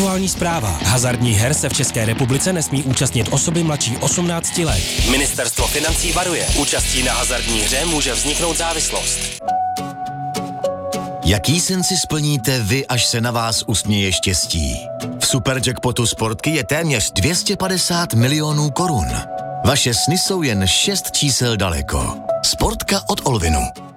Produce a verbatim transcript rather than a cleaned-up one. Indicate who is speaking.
Speaker 1: Aktuální zpráva. Hazardních her se v České republice nesmí účastnit osoby mladší osmnácti let. Ministerstvo financí varuje. Účastí na hazardní hře může vzniknout závislost.
Speaker 2: Jaký sen si splníte vy, až se na vás usměje štěstí? V Superjackpotu Sportky je téměř dvě stě padesát milionů korun. Vaše sny jsou jen šest čísel daleko. Sportka od Olvinu.